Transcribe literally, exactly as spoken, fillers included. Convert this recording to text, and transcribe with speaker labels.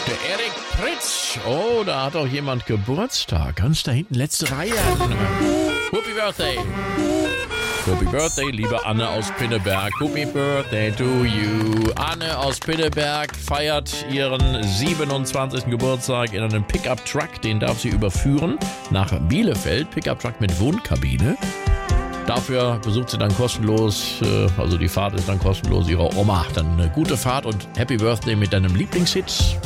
Speaker 1: Der Erik Pritz. Oh, da hat auch jemand Geburtstag. Ganz da hinten, letzte Reihe. Happy Birthday. Happy Birthday, liebe Anne aus Pinneberg. Happy Birthday to you. Anne aus Pinneberg feiert ihren siebenundzwanzigsten Geburtstag in einem Pickup-Truck. Den darf sie überführen nach Bielefeld. Pickup-Truck mit Wohnkabine. Dafür besucht sie dann kostenlos, also die Fahrt ist dann kostenlos, ihre Oma. Dann eine gute Fahrt und Happy Birthday mit deinem Lieblingshit.